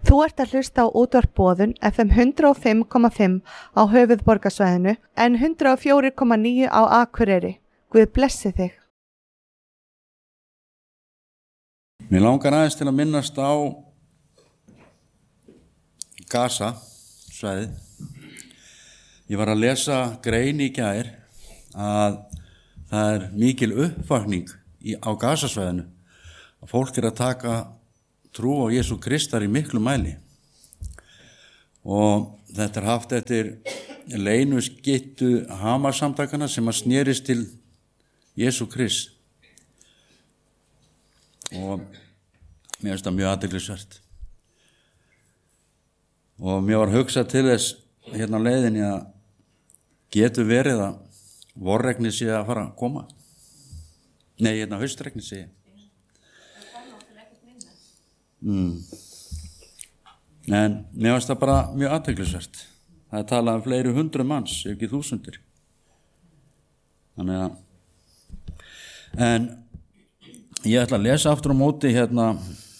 Þú ert að hlusta á útvarp Boðun FM 105,5 á höfuðborgarsvæðinu en 104,9 á Akureyri. Guð blessi þig. Mér langar aðeins til að minnast á Gaza svæðið. Ég var að lesa grein í gær að það mikil uppvakning á Gaza svæðinu. Fólk að taka trú á Jesú Kristar í miklu mæli. Og þetta haft eftir leynuskittu Hamas-samtakana sem að snerist til Jesú Krist. Og mér finnst það mjög athyglisvert. Og mér var hugsað til þess hérna á leiðinni að getur verið að vorregni sé að fara að koma. Nei, hérna haustregni sé ég. En mér finnst það bara mjög athyglisvert. Það talað fleiri 100 manns, ef ekki þúsundir. Þannig að en ég ætla að lesa aftur á móti hérna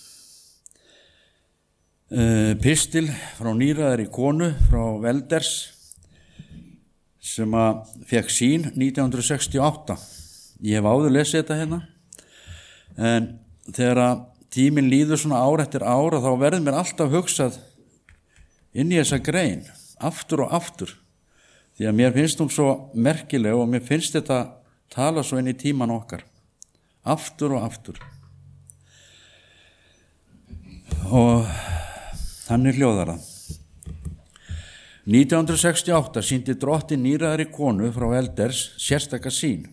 pistil frá nýræðri konu frá Velders sem að fekk sín 1968. Ég hef áður lesið þetta hérna en þegar að tíminn líður svona ár eftir ár og þá verður mér alltaf hugsað inn í þessa grein aftur og aftur því að mér finnst hún svo merkileg og mér finnst þetta tala svo inn í tíman okkar aftur og aftur og þannig hljóðar það 1968 sýndi drottin nýræðri konu frá Velders sérstaka sýn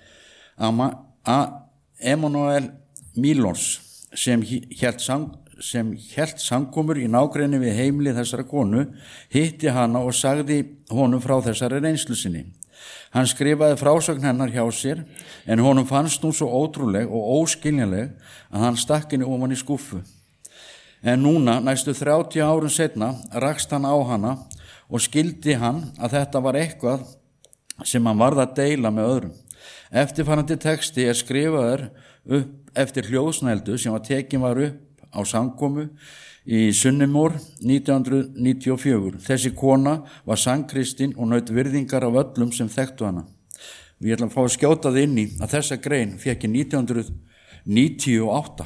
Emanuel Milons sem hélt samkomur í nágrenni við heimili þessara konu hitti hana og sagði honum frá þessari reynslu sinni. Hann skrifaði frásögn hennar hjá sér en honum fannst hún svo ótrúleg og óskiljanleg að hann stakk henni ofan í skúffu. En núna, næstu 30 árum seinna, rakst hann á hana og skildi hann að þetta var eitthvað sem hann varð að deila með öðrum. Eftirfarandi texti skrifaður upp eftir hljóðsnældu sem tekin var upp á samkomu í Sunnimor 1994. Þessi kona var sannkristinn og naut virðingar af öllum sem þekktu hana. Við ætlum að fá að skjóta það inn í að þessa grein fékk í 1998.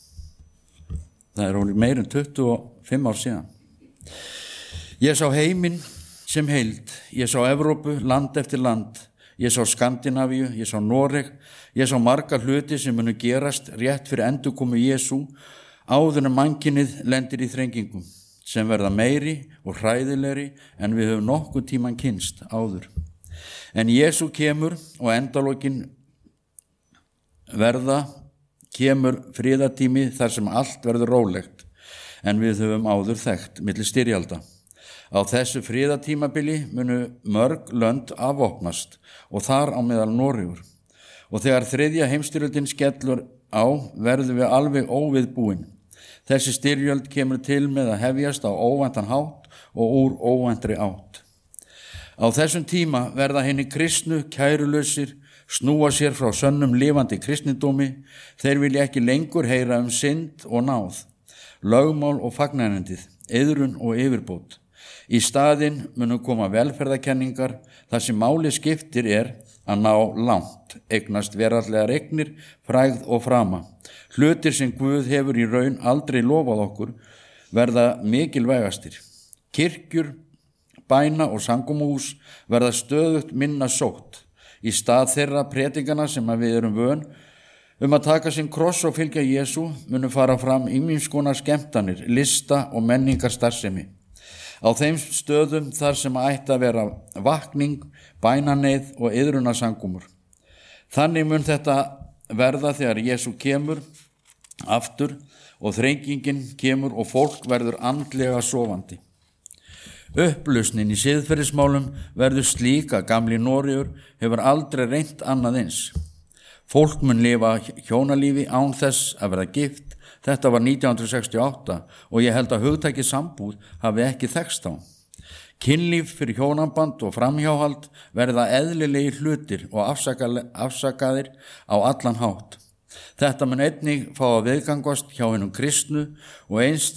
Það meir en 25 ár síðan. Ég sá heiminn sem heild, ég sá Evrópu, land eftir land, ég sá Skandinavíu, ég sá Noreg, ég sá marga hluti sem munu gerast rétt fyrir endurkomu Jesú áður en mannkynið lendir í þrengingum sem verða meiri og hræðilegri en við höfum nokkuð tíman kynnst áður. En Jesú kemur og endalokin kemur friðartími þar sem allt verður rólegt en við höfum áður þekkt milli styrjalda. Á þessu friðartímabili munu mörg lönd afvopnast og þar á meðal Noregur. Og þegar þriðja heimsstyrjöldin skellur á verðum við alveg óviðbúin. Þessi styrjöld kemur til með að hefjast á óvæntan hátt og úr óvæntri átt. Á þessum tíma verða hinni kristnu kærulausir snúa sér frá sönnum lifandi kristnindómi. Þeir vilja ekki lengur heyra synd og náð, lögmál og fagnarnendið, iðrun og yfirbót. Í staðinn munu koma velferðarkenningar þar sem máli skiptir að ná langt, eignast veraldlegar eignir, frægð og frama. Hlutir sem Guð hefur í raun aldrei lofað okkur verða mikilvægastir. Kirkjur, bæna og samkomuhús verða stöðugt minna sótt. Í stað þeirra predikana sem við erum vön að taka sinn kross og fylgja Jesú munu fara fram ýmiss konar skemmtanir, lista og menningarstarfsemi. Á þeim stöðum þar sem ætti að vera vakning, bænaneið og iðrunarsamkomur. Þannig mun þetta verða þegar Jesú kemur aftur og þrengingin kemur og fólk verður andlega sofandi. Upplausnin í siðferðismálum verður slík að gamli Noregur hefur aldrei reynt annað eins. Fólk mun lifa hjónalífi án þess að verða gift. Þetta var 1968 og ég held að hugtækið sambúð hafi ekki þekkst á. Kynlíf fyrir hjónaband og framhjáhald verða eðlilegir hlutir og afsakaðir á allan hátt. Þetta mun einnig fá að viðgangast hjá hinum kristnu og einst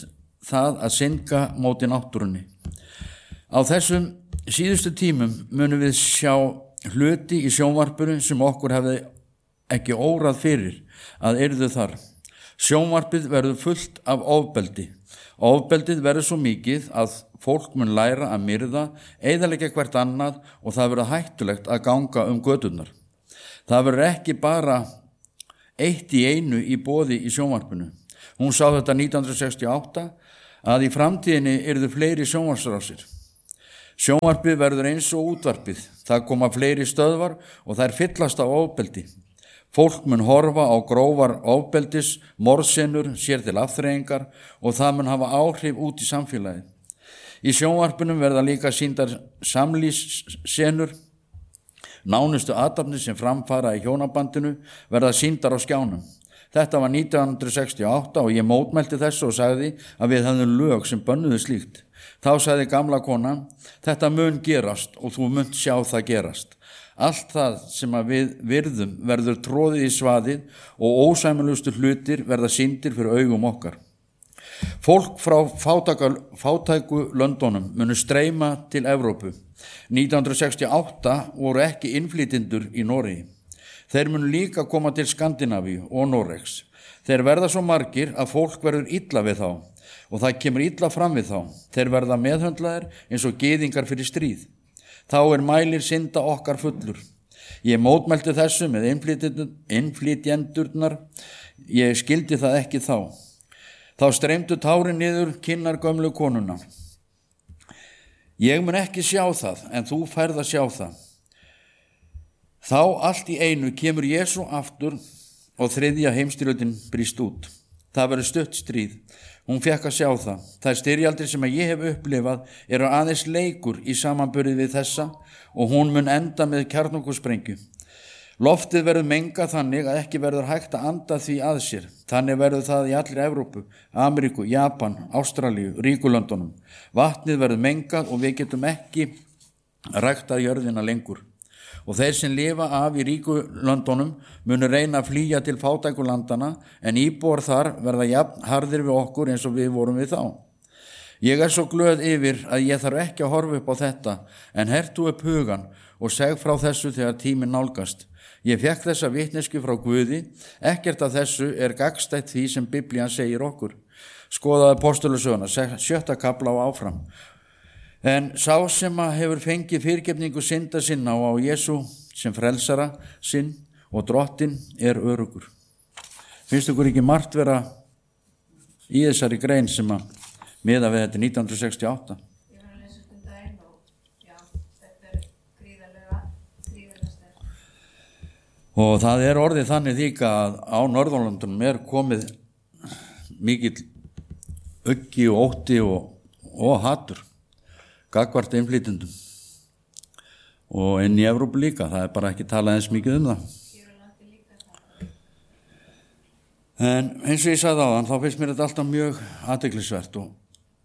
það að synga móti náttúrunni. Á þessum síðustu tímum munum við sjá hluti í sjónvarpinu sem okkur hefði ekki órað fyrir að yrðu þar. Sjónvarpið verður fullt af ofbeldi. Ofbeldið verður svo mikið að fólk mun læra að myrða, eyðileggja hvert annað og það verður hættulegt að ganga göturnar. Það verður ekki bara eitt í einu í boði í sjónvarpinu. Hún sá þetta 1968 að í framtíðinni yrðu fleiri sjónvarpsrásir. Sjónvarpið verður eins og útvarpið. Það koma fleiri stöðvar og þær fyllast af ofbeldi. Fólk mun horfa á grófar ofbeldis, morðsenur, sér til afþreyingar og það mun hafa áhrif út í samfélagið. Í sjónvarpinum verða líka sýndar samlífssenur. Nánustu athafnir sem framfara í hjónabandinu verða sýndar á skjánum. Þetta var 1968 og ég mótmælti þessu og sagði að við hefðum lög sem bönnuðu slíkt. Þá sagði gamla konan, þetta mun gerast og þú munt sjá það gerast. Allt það sem að við virðum verður tróðið í svaðið og ósæmilegustu hlutir verða sýndir fyrir augum okkar. Fólk frá fátæku löndunum munu streyma til Evrópu. 1968 voru ekki innflytjendur í Noregi. Þeir munu líka koma til Skandinavíu og Noregs. Þeir verða svo margir að fólk verður illa við þá og það kemur illa fram við þá. Þeir verða meðhöndlaðir eins og gyðingar fyrir stríð. Þá mælir synda okkar fullur. Ég mótmælti þessu með innflytjendurnar. Ég skildi það ekki þá. Þá streymdu tárin niður kinnar gömlu konuna. Ég mun ekki sjá það, en þú færð að sjá það. Þá allt í einu kemur Jesú aftur og þriðja heimsstyrjöldin brýst út. Það verður stutt stríð. Hún fékk að sjá það. Þær styrjaldir sem ég hef upplifað eru aðeins leikur í samanburði við þessa og hún mun enda með kjarnorkusprengju. Loftið verður mengað þannig að ekki verður hægt að anda því að sér. Þannig verður það í allri Evrópu, Ameríku, Japan, Ástralíu, ríkulöndunum. Vatnið verður mengað og við getum ekki ræktað jörðina lengur. Og þeir sem lifa af í ríkulöndunum munu reyna að flýja til fátækulandana en íbúar þar verða jafn harðir við okkur eins og við vorum við þá. Ég svo glöð yfir að ég þarf ekki að horfa upp á þetta en hertu upp hugan og seg frá þessu þegar tíminn nálgast. Ég fékk þessa vitneskju frá Guði, ekkert af þessu gagnstætt því sem Biblían segir okkur. Skoðaðu Apostulasöguna, 7. kafla og áfram. En sá sem hefur fengið fyrirgefningu synda sinna og á Jesú sem frelsara sinn og drottinn öruggur. Finnst ykkur ekki margt vera í þessari grein sem að miða við þetta 1968? Ég var að lesa þetta daginn og já, þetta gríðarlega sterkt. Og það orðið þannig líka að á Norðurlöndunum komið mikill uggi og ótti og hatur gagnvart innflytjendum og inn í Evrópu líka, það bara ekki talað eins mikið það. Hér á landi líka það. En eins og ég sagði áðan, þá finnst mér þetta alltaf mjög athyglisvert og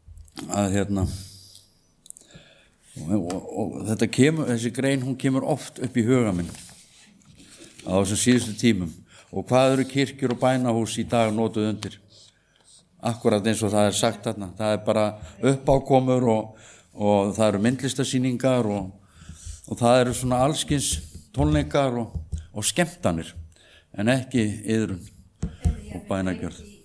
þetta kemur, þessi grein, hún kemur oft upp í huga minn á þessum síðustu tímum. Og hvað eru kirkjur og bænahús í dag notuð undir? Akkurat eins og það sagt þarna, það bara uppákomur og það eru myndlistasýningar og það eru svona allskins tónleikar og skemmtanir en ekki iðrun og bænagjörð.